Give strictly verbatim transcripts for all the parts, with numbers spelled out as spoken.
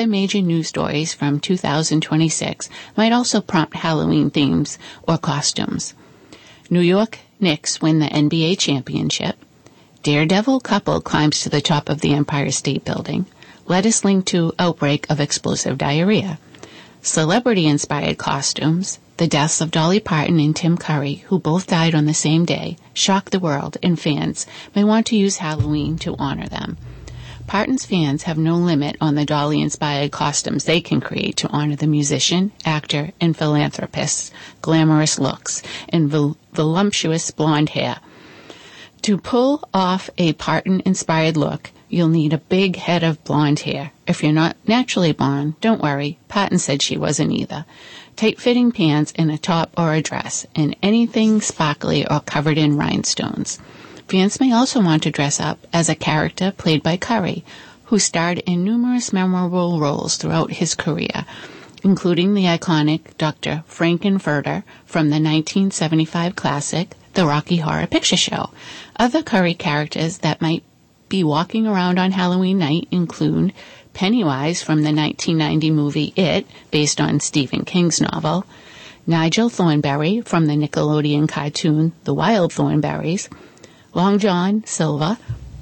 major news stories from two thousand twenty-six might also prompt Halloween themes or costumes. New York Knicks win the N B A championship. Daredevil couple climbs to the top of the Empire State Building. Lettuce linked to outbreak of explosive diarrhea. Celebrity-inspired costumes. The deaths of Dolly Parton and Tim Curry, who both died on the same day, shock the world, and fans may want to use Halloween to honor them. Parton's fans have no limit on the Dolly-inspired costumes they can create to honor the musician, actor, and philanthropist's glamorous looks and vol- voluptuous blonde hair. To pull off a Parton-inspired look, you'll need a big head of blonde hair. If you're not naturally blonde, don't worry. Parton said she wasn't either. Tight-fitting pants and a top or a dress, and anything sparkly or covered in rhinestones. Fans may also want to dress up as a character played by Curry, who starred in numerous memorable roles throughout his career, including the iconic Doctor Frankenfurter from the nineteen seventy-five classic The Rocky Horror Picture Show. Other Curry characters that might be walking around on Halloween night include Pennywise from the nineteen ninety movie It, based on Stephen King's novel, Nigel Thornberry from the Nickelodeon cartoon The Wild Thornberrys, Long John Silver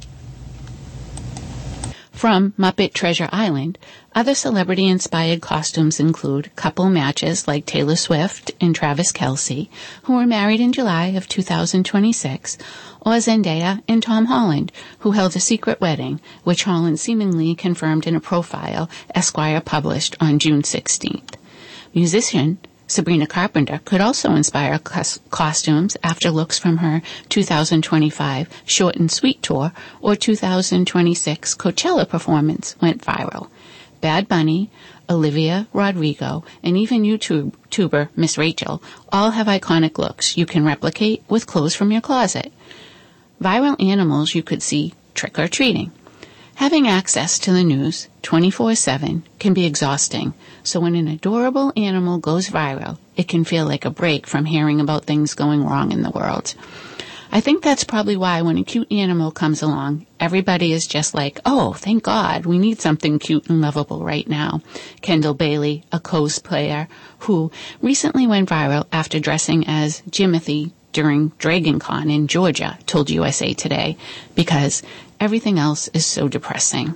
from Muppet Treasure Island. Other celebrity-inspired costumes include couple matches like Taylor Swift and Travis Kelce, who were married in July of two thousand twenty-six, or Zendaya and Tom Holland, who held a secret wedding, which Holland seemingly confirmed in a profile Esquire published on June sixteenth. Musician Sabrina Carpenter could also inspire cos- costumes after looks from her two thousand twenty-five Short and Sweet tour or two thousand twenty-six Coachella performance went viral. Bad Bunny, Olivia Rodrigo, and even YouTuber Miss Rachel all have iconic looks you can replicate with clothes from your closet. Viral animals you could see trick-or-treating. Having access to the news twenty-four seven can be exhausting, so when an adorable animal goes viral, it can feel like a break from hearing about things going wrong in the world. I think that's probably why when a cute animal comes along, everybody is just like, oh, thank God, we need something cute and lovable right now. Kendall Bailey, a cosplayer who recently went viral after dressing as Jimothy during DragonCon in Georgia, told U S A Today, because everything else is so depressing.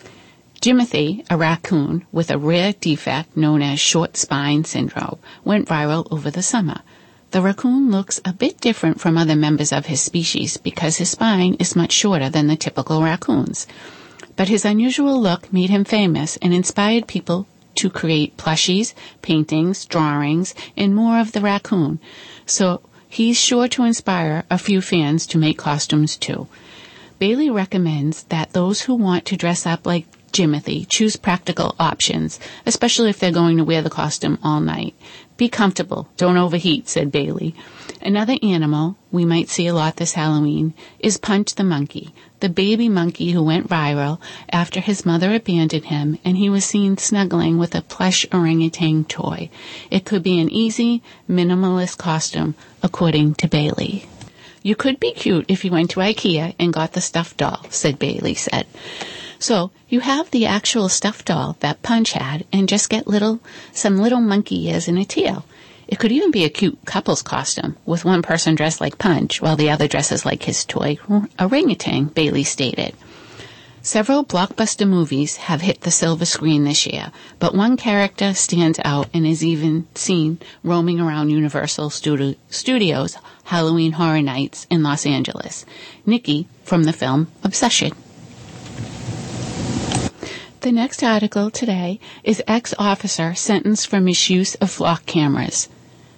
Jimothy, a raccoon with a rare defect known as short spine syndrome, went viral over the summer. The raccoon looks a bit different from other members of his species because his spine is much shorter than the typical raccoons. But his unusual look made him famous and inspired people to create plushies, paintings, drawings, and more of the raccoon. So he's sure to inspire a few fans to make costumes too. Bailey recommends that those who want to dress up like Jimothy choose practical options, especially if they're going to wear the costume all night. Be comfortable, don't overheat, said Bailey. Another animal we might see a lot this Halloween is Punch the monkey, the baby monkey who went viral after his mother abandoned him and he was seen snuggling with a plush orangutan toy. It could be an easy, minimalist costume, according to Bailey. You could be cute if you went to IKEA and got the stuffed doll, said Bailey said. So you have the actual stuffed doll that Punch had and just get little, some little monkey ears and a tail. It could even be a cute couple's costume with one person dressed like Punch while the other dresses like his toy orangutan, Bailey stated. Several blockbuster movies have hit the silver screen this year, but one character stands out and is even seen roaming around Universal Studi- Studios' Halloween Horror Nights in Los Angeles. Nikki from the film Obsession. The next article today is ex-officer sentenced for misuse of flock cameras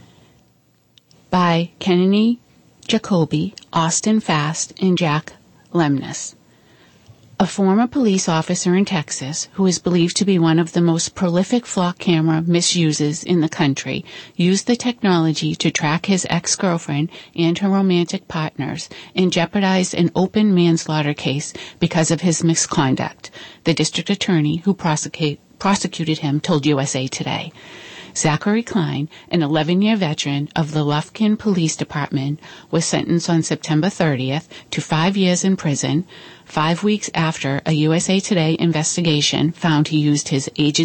by Kennedy Jacoby, Austin Fast, and Jack Lemnis. A former police officer in Texas, who is believed to be one of the most prolific flock camera misuses in the country, used the technology to track his ex-girlfriend and her romantic partners and jeopardized an open manslaughter case because of his misconduct, the district attorney who prosecute, prosecuted him told U S A Today. Zachary Klein, an eleven-year veteran of the Lufkin Police Department, was sentenced on September thirtieth to five years in prison, five weeks after a U S A Today investigation found he used his agency